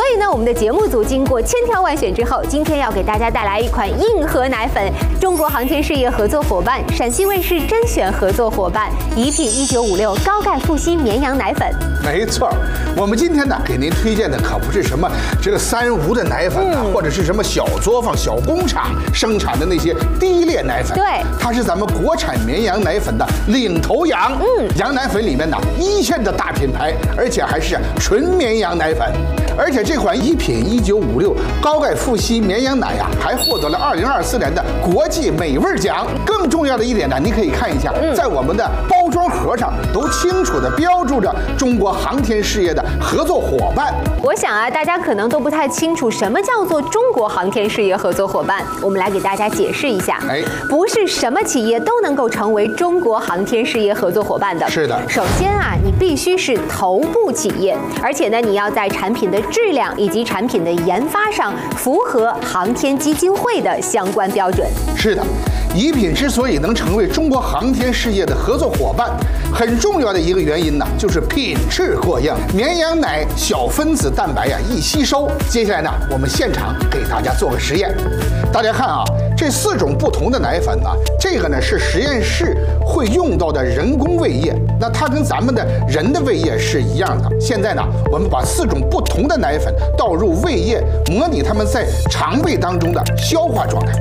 以呢，我们的节目组经过千挑万选之后，今天要给大家带来一款硬核奶粉，中国航天事业合作伙伴陕西卫视甄选合作伙伴宜品1956高钙富硒绵羊奶粉。 没错，我们今天呢给您推荐的可不是什么这个三无的奶粉啊，或者是什么小作坊、小工厂生产的那些低劣奶粉。 对， 它是咱们国产绵羊奶粉的领头羊。羊奶粉里面呢一线的大品牌，而且还是纯绵羊奶粉。而且这款宜品1956高钙富硒绵羊奶呀，还获得了2024年的国际美味奖。更重要的一点呢，你可以看一下，在我们的包装盒上都清楚地标注着中国航天事业的合作伙伴。 我想啊，大家可能都不太清楚什么叫做中国航天事业合作伙伴，我们来给大家解释一下。不是什么企业都能够成为中国航天事业合作伙伴的。 是的， 首先啊，你必须是头部企业，而且呢，你要在产品的质量以及产品的研发上符合航天基金会的相关标准。 是的，宜品之所以能成为中国航天事业的合作伙伴，很重要的一个原因呢，就是品质过硬，绵羊奶小分子蛋白呀易吸收。接下来呢，我们现场给大家做个实验。大家看啊，这4种不同的奶粉呢，这个呢是实验室会用到的人工胃液，那它跟咱们的人的胃液是一样的。现在呢，我们把4种不同的奶粉倒入胃液，模拟它们在肠胃当中的消化状态。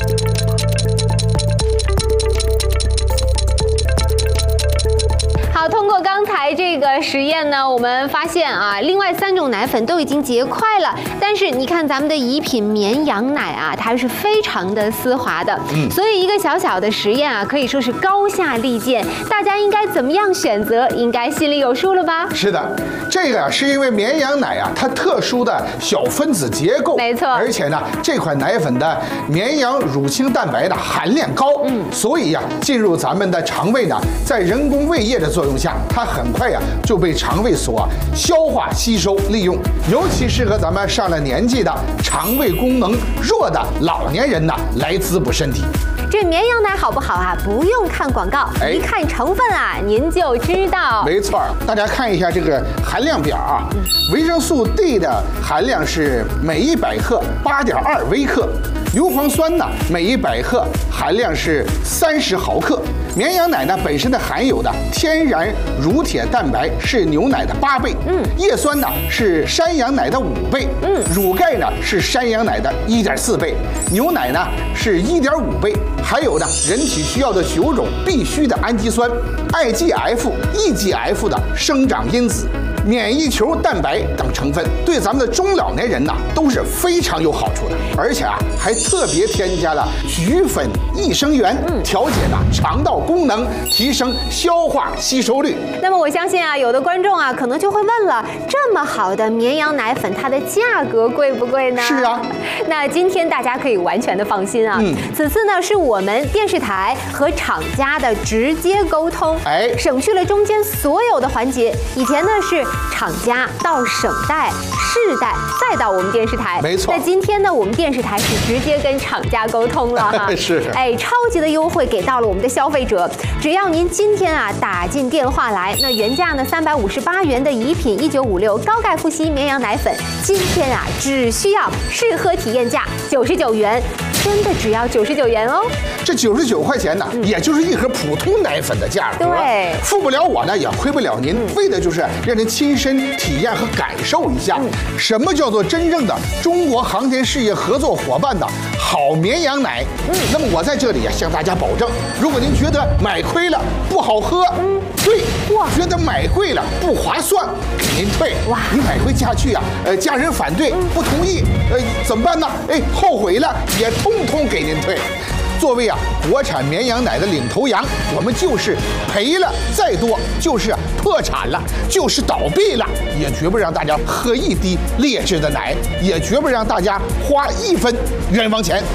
好，通过刚才这个实验呢，我们发现啊，另外3种奶粉都已经结块了，但是你看咱们的宜品绵羊奶啊，它是非常的丝滑的。所以一个小小的实验啊，可以说是高下立见。大家应该怎么样选择，应该心里有数了吧？ 是的，这个是因为绵羊奶啊，它特殊的小分子结构， 没错， 而且呢，这款奶粉的绵羊乳清蛋白的含量高，所以呀，进入咱们的肠胃呢，在人工胃液的作用下，它很快呀就被肠胃所消化吸收利用，尤其适合咱们上了年纪的肠胃功能弱的老年人呢来滋补身体。 这绵羊奶好不好啊？不用看广告，一看成分啊，您就知道。 没错，大家看一下这个含量表啊，维生素 D 的含量是每100克8.2微克，牛磺酸呢每100克含量是30毫克。绵羊奶呢本身的含有的天然乳铁蛋白是牛奶的8倍，叶酸呢是山羊奶的5倍，乳钙呢是山羊奶的1.4倍，牛奶呢是1.5倍。还有呢，人体需要的9种必需的氨基酸、IGF、EGF 的生长因子、免疫球蛋白等成分，对咱们的中老年人呢都是非常有好处的。而且啊，还特别添加了菊粉益生元，调节呢肠道功能，提升消化吸收率。 那么我相信啊，有的观众啊可能就会问了，这么好的绵羊奶粉，它的价格贵不贵呢？ 是啊， 那今天大家可以完全的放心啊。此次呢是我们电视台和厂家的直接沟通，省去了中间所有的环节。以前呢是厂家到省代、市代，再到我们电视台。 没错。 那今天呢，我们电视台是直接跟厂家沟通了哈。 是。 超级的优惠给到了我们的消费者，只要您今天啊打进电话来，那原价呢358元的宜品1956高钙富硒绵羊奶粉，今天啊只需要试喝体验价99元。真的只要99元哦， 这99块钱呢，也就是一盒普通奶粉的价格。 对， 付不了我呢，也亏不了您，为的就是让您亲身体验和感受一下，什么叫做真正的中国航天事业合作伙伴的好绵羊奶。那么我在这里向大家保证，如果您觉得买亏了不好喝，对，觉得买贵了不划算，给您退。你买回家去啊，家人反对不同意，怎么办呢？后悔了也通通给您退。作为国产绵羊奶的领头羊，我们就是赔了再多，就是破产了，就是倒闭了，也绝不让大家喝一滴劣质的奶，也绝不让大家花1分冤枉钱。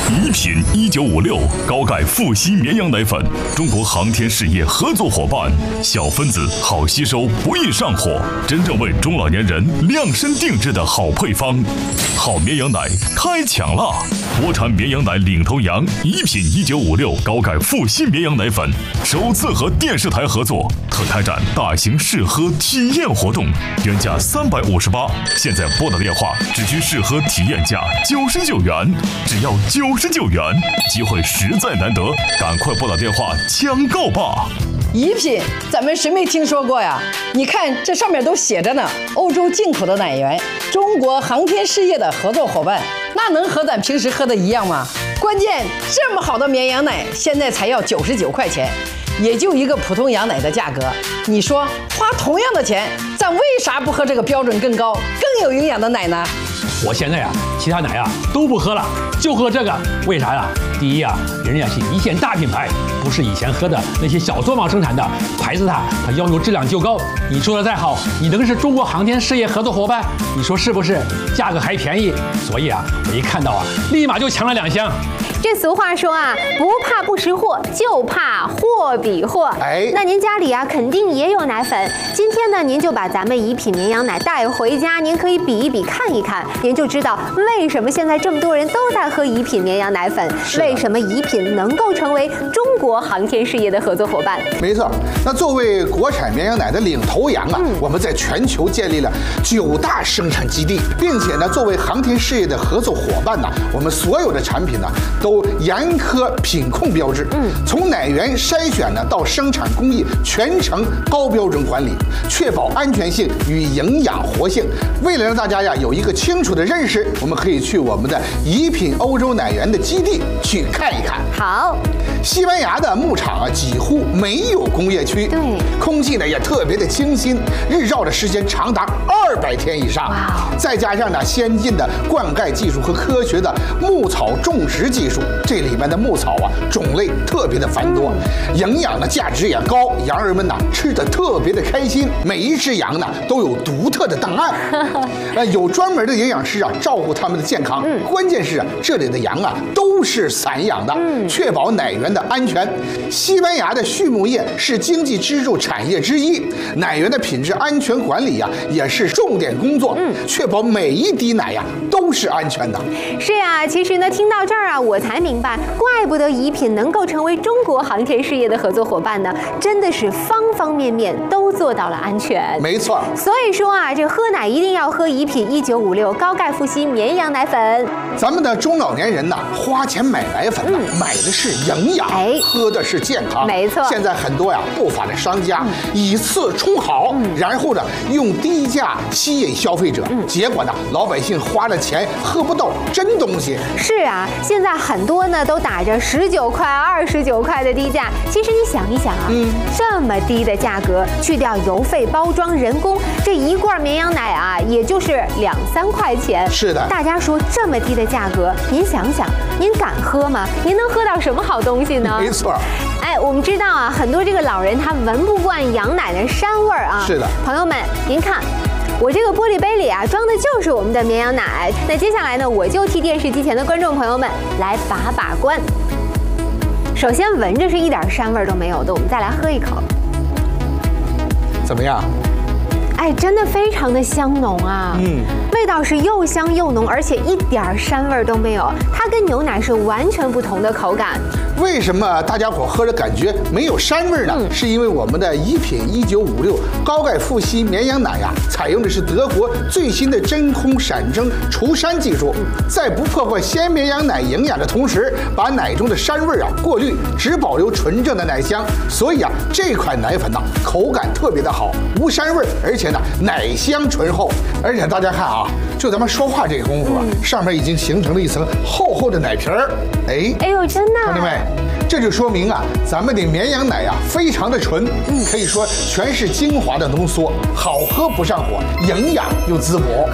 宜品1956高钙复吸绵羊奶粉，中国航天事业合作伙伴，小分子好吸收，不易上火，真正为中老年人量身定制的好配方。好绵羊奶开抢啦！国产绵羊奶领头羊宜品1956高钙复吸绵羊奶粉，首次和电视台合作，特开展大型试喝体验活动，原价358，现在拨打电话只需试喝体验价99元，只要99元，机会实在难得，赶快拨打电话抢购吧！ 宜品，咱们谁没听说过呀？你看这上面都写着呢，欧洲进口的奶源，中国航天事业的合作伙伴，那能和咱平时喝的一样吗？关键这么好的绵羊奶，现在才要99块钱，也就一个普通羊奶的价格。你说花同样的钱，咱为啥不喝这个标准更高、更有营养的奶呢？ 我现在其他奶都不喝了，就喝这个。为啥呀？第一人家是一线大品牌，不是以前喝的那些小作坊生产的，牌子它要求质量就高。你说的再好，你能是中国航天事业合作伙伴，你说是不是？价格还便宜，所以我一看到立马就抢了2箱。 这俗话说不怕不识货，就怕货比货。那您家里肯定也有奶粉。今天呢，您就把咱们宜品绵羊奶带回家，您可以比一比，看一看，您就知道为什么现在这么多人都在喝宜品绵羊奶粉，为什么宜品能够成为中国航天事业的合作伙伴。 没错，那作为国产绵羊奶的领头羊我们在全球建立了9大生产基地，并且呢，作为航天事业的合作伙伴我们所有的产品都严苛品控标志，从奶源筛选到生产工艺全程高标准管理，确保安全性与营养活性。为了让大家有一个清楚的认识，我们可以去我们的宜品欧洲奶源的基地去看一看。 好， 西班牙的牧场几乎没有工业区， 对， 空气也特别的清新，日照的时间长达200天以上，再加上先进的灌溉技术和科学的牧草种植技术，这里面的牧草种类特别的繁多，营养的价值也高，羊儿们吃得特别的开心。每一只羊都有独特的档案，有专门的营养师照顾它们的健康。关键是这里的羊都是散养的，确保奶源的安全。西班牙的畜牧业是经济支柱产业之一，奶源的品质安全管理也是重点工作，确保每一滴奶都是安全的。 是其实呢，听到这儿我才明白，怪不得宜品能够成为中国航天事业的合作伙伴呢，真的是方方面面都做到了安全。 没错， 所以说这喝奶一定要喝宜品1956高钙复吸绵羊奶粉。 咱们的中老年人花钱买奶粉买的是营养，喝的是健康。 没错， 现在很多不法的商家以次充好，然后用低价吸引消费者，结果老百姓花了钱喝不到真东西。 是现在很多都打着19块、29块的低价。其实你想一想这么低的价格，去掉邮费、包装、人工，这一罐绵羊奶也就是2、3块钱。 是的， 大家说这么低的价格，您想想，您敢喝吗？您能喝到什么好东西呢？ 没错。 我们知道很多这个老人他闻不惯羊奶的膻味儿是的， 朋友们，您看。我这个玻璃杯里装的就是我们的绵羊奶。那接下来呢，我就替电视机前的观众朋友们来把把关。首先闻着是一点膻味都没有的，我们再来喝一口， 怎么样？ 真的非常的香浓味道是又香又浓，而且一点膻味都没有，它跟牛奶是完全不同的口感。 为什么大家伙喝着感觉没有膻味呢？是因为我们的宜品1956高钙复吸绵羊奶采用的是德国最新的真空闪蒸除膻技术，在不破坏鲜绵羊奶营养的同时，把奶中的膻味过滤，只保留纯正的奶香。所以这款奶粉口感特别的好，无膻味，而且奶香醇厚。而且大家看就咱们说话这个功夫上面已经形成了一层厚厚的奶皮儿。 哎呦，真的！ 看见没？这就说明咱们的绵羊奶非常的纯，可以说全是精华的浓缩，好喝不上火，营养又滋补。 喝了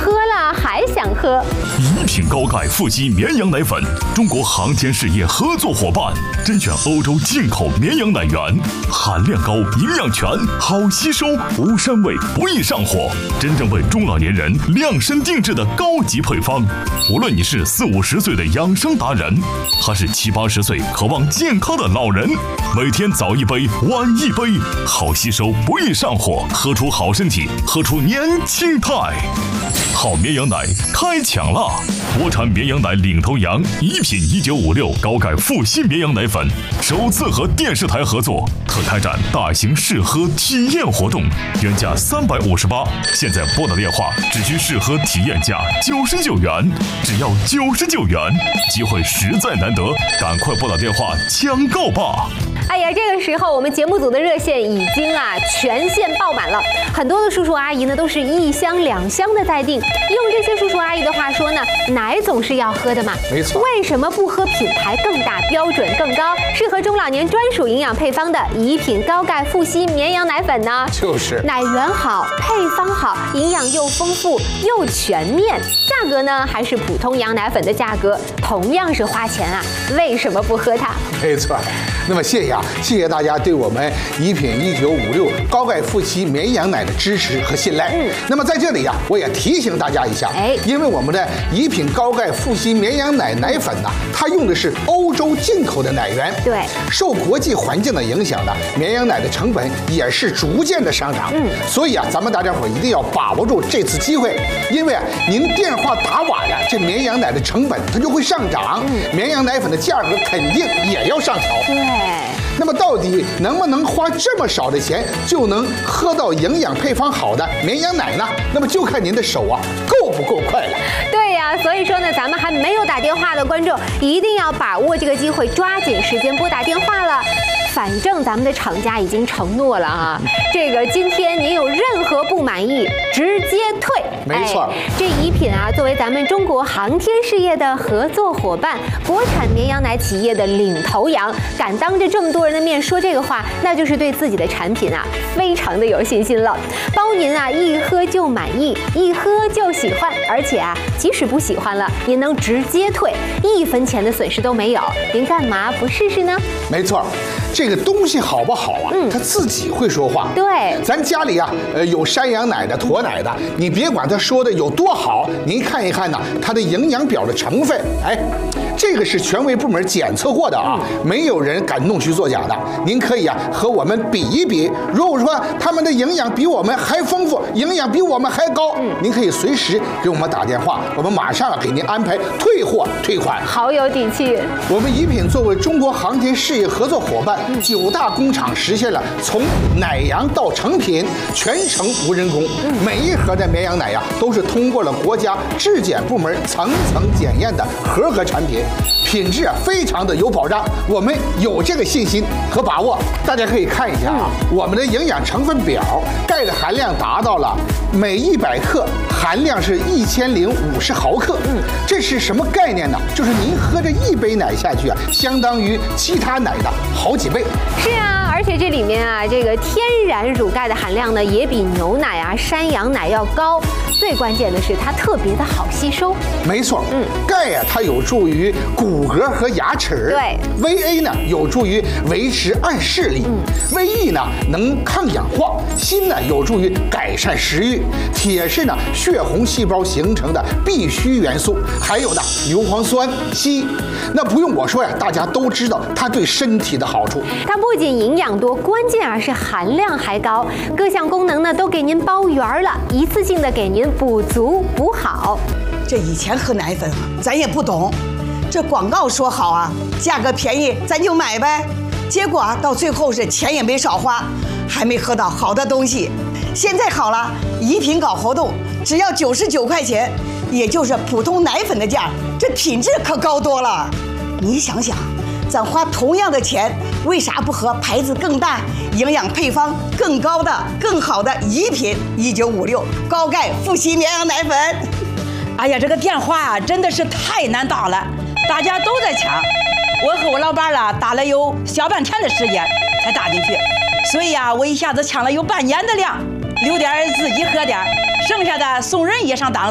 话还想喝。 一品高钙富硒绵羊奶粉，中国航天事业合作伙伴，甄选欧洲进口绵羊奶源，含量高，营养全，好吸收，无膻味，不易上火，真正为中老年人量身定制的高级配方。无论你是40、50岁的养生达人，还是70、80岁渴望健康的老人，每天早一杯，晚一杯，好吸收，不易上火，喝出好身体，喝出年轻态。好绵羊奶开抢啦！国产绵羊奶领头羊一品1956高钙富硒绵羊奶粉，首次和电视台合作，特开展大型试喝体验活动，原价358，现在拨打电话只需试喝体验价99元，只要99元，机会实在难得，赶快拨打电话抢购吧！ 哎呀，这个时候我们节目组的热线已经全线爆满了，很多的叔叔阿姨呢都是1箱2箱的在订。用这些叔叔阿姨的话说呢，奶总是要喝的嘛， 没错。 为什么不喝品牌更大、标准更高、适合中老年专属营养配方的一品高钙富硒绵羊奶粉呢？ 就是奶源好，配方好，营养又丰富又全面，价格呢还是普通羊奶粉的价格，同样是花钱啊，为什么不喝它？ 没错。那么谢谢大家对我们一品1956高钙富硒绵羊奶的支持和信赖。那么在这里我也提醒大家一下，因为我们的一品高钙富硒绵羊奶奶粉呢，它用的是欧洲进口的奶源， 对， 受国际环境的影响呢，绵羊奶的成本也是逐渐的上涨。所以咱们大家伙一定要把握住这次机会，因为您电话打晚了，这绵羊奶的成本它就会上涨，绵羊奶粉的价格肯定也要上调。 对。 那么到底能不能花这么少的钱就能喝到营养配方好的绵羊奶呢？那么就看您的手够不够快了。 对呀，所以说呢，咱们还没有打电话的观众一定要把握这个机会，抓紧时间拨打电话了。反正咱们的厂家已经承诺了这个今天您有任何不满意，直接退。 没错， 这一品作为咱们中国航天事业的合作伙伴，国产绵羊奶企业的领头羊，敢当着这么多人的面说这个话，那就是对自己的产品非常的有信心了。包您一喝就满意，一喝就喜欢，而且即使不喜欢了，您能直接退，1分钱的损失都没有，您干嘛不试试呢？ 没错。这个东西好不好它自己会说话。 对， 咱家里有山羊奶的、驼奶的，你别管它说的有多好，您看一看它的营养表的成分，这个是权威部门检测过的没有人敢弄虚作假的。您可以和我们比一比，如果说他们的营养比我们还丰富，营养比我们还高，您可以随时给我们打电话，我们马上给您安排退货退款。 好有底气。 我们一品作为中国航天事业合作伙伴，9大工厂实现了从奶羊到成品全程无人工，每一盒的绵羊奶都是通过了国家质检部门层层检验的合格产品，品质非常的有保障，我们有这个信心和把握。大家可以看一下我们的营养成分表，钙的含量达到了每100克含量是1050毫克。这是什么概念呢？就是您喝这1杯奶下去相当于其他奶的好几倍。 是而且这里面这个天然乳钙的含量呢，也比牛奶山羊奶要高。最关键的是它特别的好吸收。 没错，钙它有助于骨骼和牙齿。 对 ，VA 呢有助于维持暗视力，VE 呢能抗氧化，锌呢有助于改善食欲，铁是呢血红细胞形成的必需元素，还有呢硫磺酸、硒。那不用我说大家都知道它对身体的好处。 它不仅营养多，关键是含量还高，各项功能呢都给您包圆了，一次性的给您补足补好。 这以前喝奶粉咱也不懂，这广告说好价格便宜咱就买呗，结果到最后是钱也没少花，还没喝到好的东西。现在好了，一品搞活动只要99块钱，也就是普通奶粉的价，这品质可高多了。你想想，咱花同样的钱，为啥不和牌子更大、营养配方更高的、更好的一品1956高钙富硒绵羊奶粉？ 哎呀，这个电话真的是太难打了，大家都在抢。我和我老伴打了有小半天的时间才打进去，所以我一下子抢了有半年的量，留点自己喝点，剩下的送人也上档次。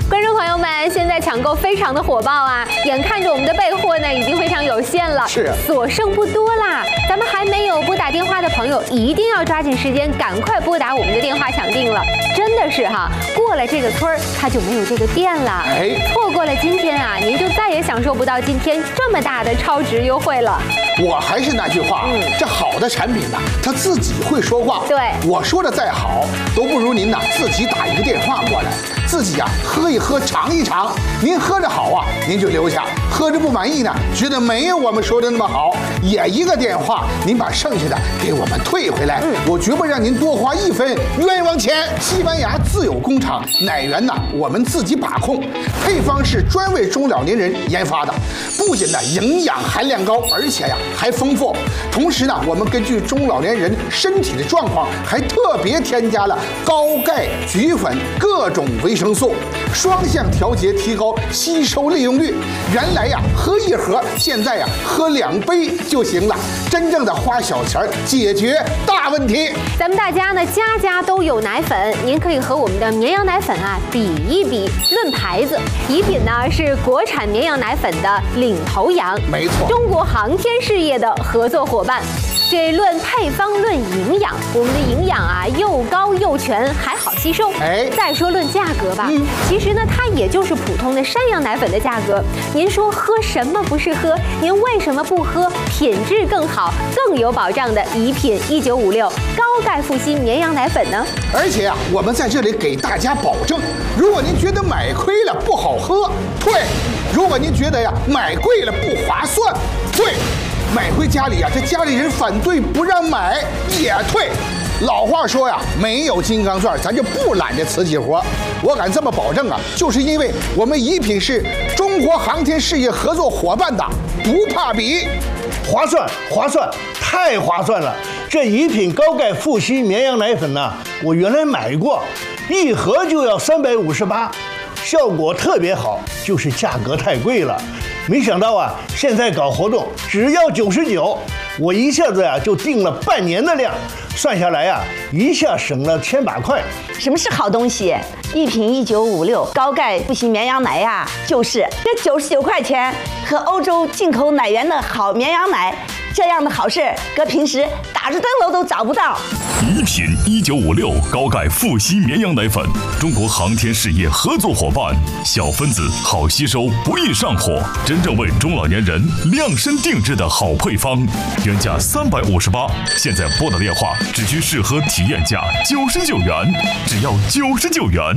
观众朋友们，现在抢购非常的火爆啊！眼看着我们的备货呢已经非常有限了， 是所剩不多啦。咱们还没有拨打电话的朋友，一定要抓紧时间，赶快拨打我们的电话抢订了。真的是哈，过了这个村儿，它就没有这个店了。 哎， 错过了今天啊，您就再也享受不到今天这么大的超值优惠了。 我还是那句话，这好的产品呢，它自己会说话。 对， 我说的再好，都不如您呐自己打一个电话过来，自己呀喝一喝，尝一尝。您喝着好啊，您就留下；喝着不满意呢，觉得没有我们说的那么好，也一个电话，您把剩下的给我们退回来。我绝不让您多花1分冤枉钱。西班牙自有工厂，奶源呢我们自己把控，配方是专为中老年人研发的，不仅呢营养含量高，而且呀还丰富。同时呢，我们根据中老年人身体的状况，还特别添加了高钙、菊粉各种维生素，双向调节，提高吸收利用率。原来呀喝1盒，现在呀喝2杯就行了，真正的花小钱解决大问题。 咱们大家呢家家都有奶粉，您可以和我们的绵羊奶粉啊比一比。论牌子，宜品呢是国产绵羊奶粉的领头羊， 没错， 中国航天事业的合作伙伴。这论配方论营养，我们的营养啊又高又全，还好吸收。 哎， 再说论价格吧，其实呢它也就是普通的山羊奶粉的价格。您说喝什么不是喝？您为什么不喝品质更好、更有保障的宜品1956高钙复吸绵羊奶粉呢？ 而且啊，我们在这里给大家保证，如果您觉得买亏了不好喝，退；如果您觉得呀买贵了不划算，退。买回家里啊，这家里人反对不让买也退。老话说呀，没有金刚钻，咱就不揽这瓷器活。我敢这么保证啊，就是因为我们宜品是中国航天事业合作伙伴的，不怕比。 划算，划算，太划算了！这宜品高钙复吸绵羊奶粉呢，我原来买过，1盒就要358，效果特别好，就是价格太贵了。没想到啊，现在搞活动只要99，我一下子呀就订了半年的量，算下来呀，一下省了1000把块。 什么是好东西？一瓶1956高钙复吸绵羊奶呀，就是这99块钱和欧洲进口奶源的好绵羊奶，这样的好事，搁平时打着灯笼都找不到。 宜品1956高钙复吸绵羊奶粉，中国航天事业合作伙伴，小分子好吸收，不易上火，真正为中老年人量身定制的好配方，原价358，现在拨打电话只需试喝体验价99元，只要99元。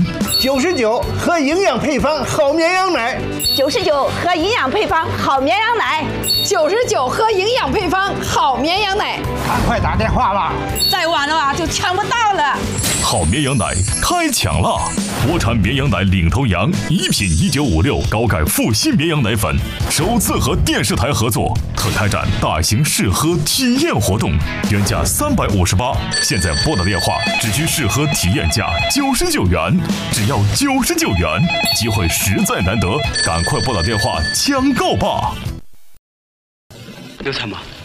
99喝营养配方好绵羊奶 ，99喝营养配方好绵羊奶 ，99喝营养配方好绵羊奶， 赶快打电话吧， 再晚了啊就抢不到了。 好绵羊奶开抢了！国产绵羊奶领头羊宜品1956高钙复吸绵羊奶粉，首次和电视台合作，特开展大型试喝体验活动，原价358，现在拨打电话只需试喝体验价99元，只要99元，机会实在难得，赶快拨打电话抢购吧！ 刘参谋，